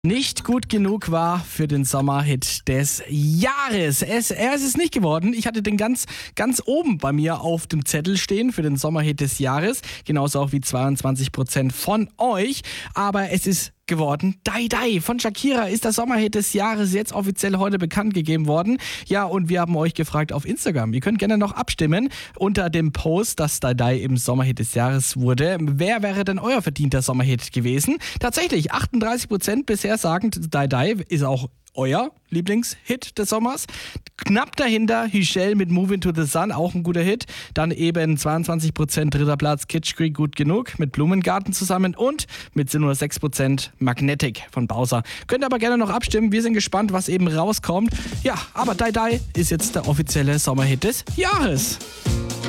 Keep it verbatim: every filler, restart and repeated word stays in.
Nicht gut genug war für den Sommerhit des Jahres. Es, er ist es nicht geworden. Ich hatte den ganz, ganz oben bei mir auf dem Zettel stehen für den Sommerhit des Jahres. Genauso auch wie zweiundzwanzig Prozent von euch. Aber es ist geworden. Die Die von Shakira ist der Sommerhit des Jahres jetzt offiziell heute bekannt gegeben worden. Ja, und wir haben euch gefragt auf Instagram. Ihr könnt gerne noch abstimmen unter dem Post, dass Die Die im Sommerhit des Jahres wurde. Wer wäre denn euer verdienter Sommerhit gewesen? Tatsächlich, achtunddreißig Prozent bisher sagen, Die Die ist auch euer Lieblingshit des Sommers. Knapp dahinter Hyshell mit Moving to the Sun, auch ein guter Hit. Dann eben zweiundzwanzig Prozent dritter Platz Kitsch Creek Gut Genug mit Blumengarten zusammen und mit nur sechs Prozent Magnetic von Bowser. Könnt ihr aber gerne noch abstimmen. Wir sind gespannt, was eben rauskommt. Ja, aber Die Die ist jetzt der offizielle Sommerhit des Jahres.